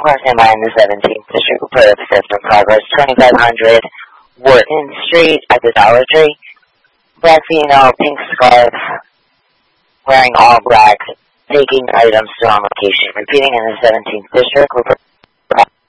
car standby in the 17th District report of assessment progress, 2500 Wharton Street at the Dollar Tree. Black female, pink scarf, wearing all black, taking items to on location. Repeating in the 17th District report